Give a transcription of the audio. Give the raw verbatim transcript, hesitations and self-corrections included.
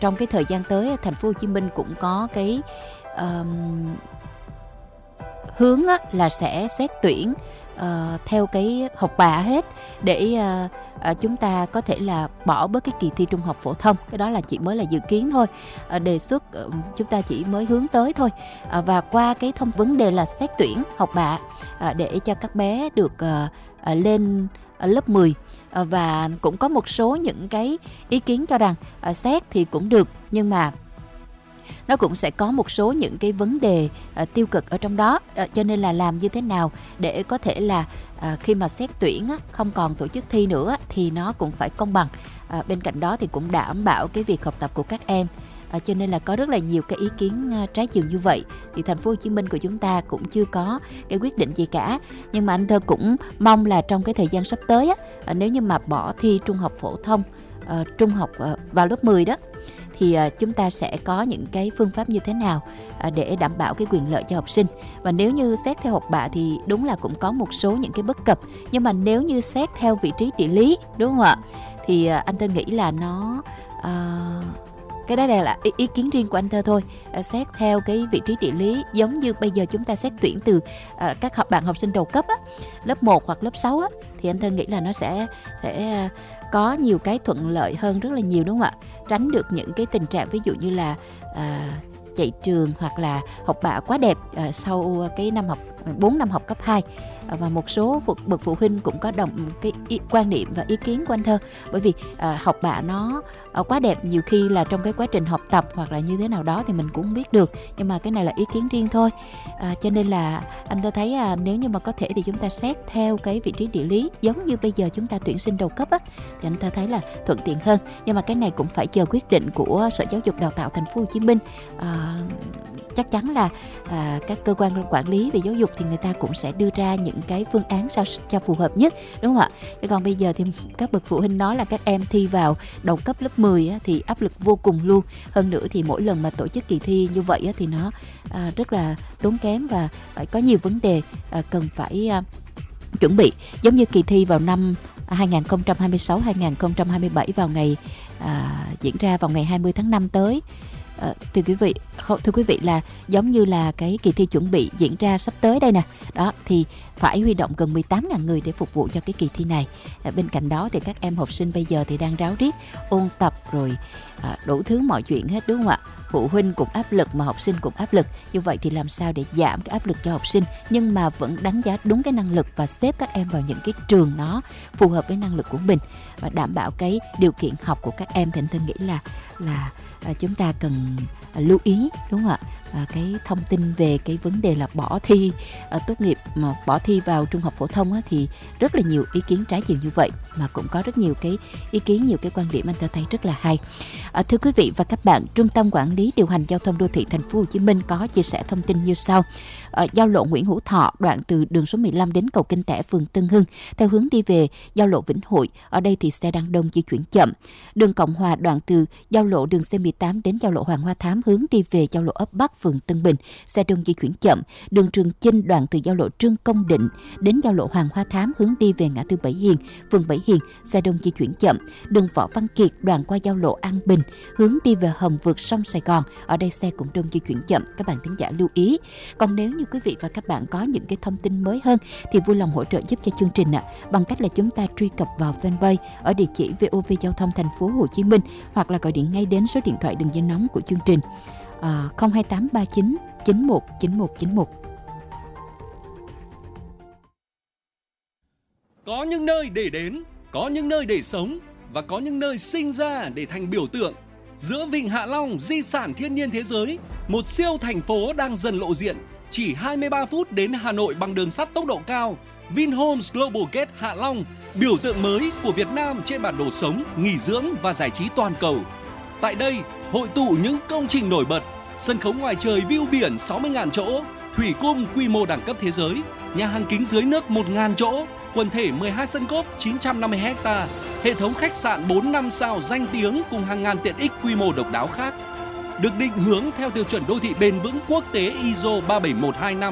trong cái thời gian tới thành phố Hồ Chí Minh cũng có cái um, hướng á, là sẽ xét tuyển uh, theo cái học bạ hết để uh, uh, chúng ta có thể là bỏ bớt cái kỳ thi trung học phổ thông. Cái đó là chỉ mới là dự kiến thôi, uh, đề xuất uh, chúng ta chỉ mới hướng tới thôi. Uh, và qua cái thông vấn đề là xét tuyển học bạ uh, để cho các bé được uh, uh, lên uh, lớp mười. Uh, và cũng có một số những cái ý kiến cho rằng uh, xét thì cũng được, nhưng mà nó cũng sẽ có một số những cái vấn đề uh, tiêu cực ở trong đó, uh, cho nên là làm như thế nào để có thể là uh, khi mà xét tuyển á, không còn tổ chức thi nữa thì nó cũng phải công bằng. Uh, bên cạnh đó thì cũng đảm bảo cái việc học tập của các em. Uh, cho nên là có rất là nhiều cái ý kiến uh, trái chiều như vậy. Thì thành phố Hồ Chí Minh của chúng ta cũng chưa có cái quyết định gì cả. Nhưng mà anh Thơ cũng mong là trong cái thời gian sắp tới á, uh, nếu như mà bỏ thi trung học phổ thông, uh, trung học uh, vào lớp mười đó, thì uh, chúng ta sẽ có những cái phương pháp như thế nào uh, để đảm bảo cái quyền lợi cho học sinh. Và nếu như xét theo học bạ thì đúng là cũng có một số những cái bất cập. Nhưng mà nếu như xét theo vị trí địa lý, đúng không ạ, thì uh, anh Thơ nghĩ là nó uh, cái đó là ý, ý kiến riêng của anh Thơ thôi. uh, Xét theo cái vị trí địa lý, giống như bây giờ chúng ta xét tuyển từ uh, các học bạn học sinh đầu cấp á, lớp một hoặc lớp sáu á, thì anh Thơ nghĩ là nó sẽ sẽ uh, có nhiều cái thuận lợi hơn rất là nhiều, đúng không ạ? Tránh được những cái tình trạng ví dụ như là à, chạy trường hoặc là học bạ quá đẹp à, sau cái năm học bốn năm học cấp hai. À, và một số bậc phụ huynh cũng có đồng cái ý, quan niệm và ý kiến của anh Thơ, bởi vì à, học bạ nó à, quá đẹp, nhiều khi là trong cái quá trình học tập hoặc là như thế nào đó thì mình cũng không biết được, nhưng mà cái này là ý kiến riêng thôi. À, cho nên là anh Thơ thấy à, nếu như mà có thể thì chúng ta xét theo cái vị trí địa lý, giống như bây giờ chúng ta tuyển sinh đầu cấp á, thì anh Thơ thấy là thuận tiện hơn. Nhưng mà cái này cũng phải chờ quyết định của Sở Giáo dục Đào tạo Thành phố Hồ Chí Minh. À, chắc chắn là à, các cơ quan quản lý về giáo dục thì người ta cũng sẽ đưa ra những cái phương án sao cho phù hợp nhất, đúng không ạ? Chứ còn bây giờ thì các bậc phụ huynh nói là các em thi vào đầu cấp lớp mười á, thì áp lực vô cùng luôn. Hơn nữa thì mỗi lần mà tổ chức kỳ thi như vậy á, thì nó à, rất là tốn kém và phải có nhiều vấn đề à, cần phải à, chuẩn bị. Giống như kỳ thi vào năm hai không hai sáu hai không hai bảy vào ngày à, diễn ra vào ngày hai mươi tháng năm tới. À, thưa quý vị, thưa quý vị là giống như là cái kỳ thi chuẩn bị diễn ra sắp tới đây nè, đó thì phải huy động gần mười tám nghìn người để phục vụ cho cái kỳ thi này. À, bên cạnh đó thì các em học sinh bây giờ thì đang ráo riết ôn tập rồi à, đủ thứ mọi chuyện hết, đúng không ạ? Phụ huynh cũng áp lực mà học sinh cũng áp lực. Như vậy thì làm sao để giảm cái áp lực cho học sinh nhưng mà vẫn đánh giá đúng cái năng lực và xếp các em vào những cái trường nó phù hợp với năng lực của mình và đảm bảo cái điều kiện học của các em. Thì anh Thân nghĩ là là à, chúng ta cần à, lưu ý, đúng không ạ? À, cái thông tin về cái vấn đề là bỏ thi à, tốt nghiệp mà bỏ thi vào trung học phổ thông á, thì rất là nhiều ý kiến trái chiều như vậy, mà cũng có rất nhiều cái ý kiến, nhiều cái quan điểm anh ta thấy rất là hay. À, thưa quý vị và các bạn, Trung tâm Quản lý Điều hành Giao thông Đô thị Thành phố Hồ Chí Minh có chia sẻ thông tin như sau. À, giao lộ Nguyễn Hữu Thọ đoạn từ đường số mười lăm đến cầu Kinh Tẻ, phường Tân Hưng theo hướng đi về giao lộ Vĩnh Hội, ở đây thì xe đang đông di chuyển chậm. Đường Cộng Hòa đoạn từ giao lộ đường C mười tám đến giao lộ Hoàng Hoa Thám hướng đi về giao lộ ấp Bắc, phường Tân Bình, xe đông di chuyển chậm. Đường Trường Chinh đoạn từ giao lộ Trương Công Định đến giao lộ Hoàng Hoa Thám hướng đi về ngã tư Bảy Hiền, phường Bảy Hiền, xe đông di chuyển chậm. Đường Võ Văn Kiệt đoạn qua giao lộ An Bình hướng đi về hầm vượt sông Sài Gòn, ở đây xe cũng đông di chuyển chậm, các bạn thính giả lưu ý. Còn nếu như quý vị và các bạn có những cái thông tin mới hơn thì vui lòng hỗ trợ giúp cho chương trình ạ, bằng cách là chúng ta truy cập vào fanpage ở địa chỉ vê o vê Giao thông Thành phố Hồ Chí Minh, hoặc là gọi điện ngay đến số điện thoại đường dây nóng của chương trình à, không hai tám ba chín chín một chín một chín một. Có những nơi để đến, có những nơi để sống và có những nơi sinh ra để thành biểu tượng. Giữa Vịnh Hạ Long, di sản thiên nhiên thế giới, một siêu thành phố đang dần lộ diện. Chỉ hai mươi ba phút đến Hà Nội bằng đường sắt tốc độ cao. Vinhomes Global Gate Hạ Long, biểu tượng mới của Việt Nam trên bản đồ sống, nghỉ dưỡng và giải trí toàn cầu. Tại đây, hội tụ những công trình nổi bật, sân khấu ngoài trời view biển sáu mươi nghìn chỗ, thủy cung quy mô đẳng cấp thế giới, nhà hàng kính dưới nước một nghìn chỗ, quần thể mười hai sân golf chín trăm năm mươi héc-ta, hệ thống khách sạn bốn năm sao danh tiếng cùng hàng ngàn tiện ích quy mô độc đáo khác. Được định hướng theo tiêu chuẩn đô thị bền vững quốc tế i ét o ba bảy một hai năm.